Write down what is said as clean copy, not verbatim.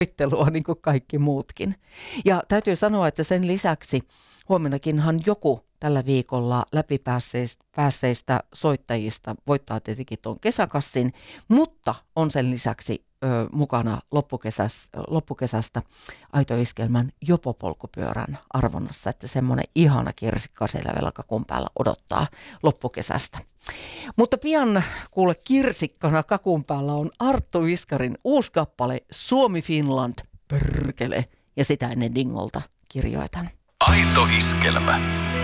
soittelua niin kuin kaikki muutkin. Ja täytyy sanoa, että sen lisäksi huomennakinhan joku tällä viikolla läpipäässeistä soittajista voittaa tietenkin tuon kesäkassin, mutta on sen lisäksi mukana loppukesästä Aito Iskelmän Jopo-polkupyörän arvonnassa, että semmoinen ihana kirsikka siellä vielä kakun päällä odottaa loppukesästä. Mutta pian kuule kirsikkana kakun päällä on Arttu Viskarin uusi kappale Suomi Finland, perkele, ja sitä ennen Dingolta kirjoitan. Aito Iskelmä.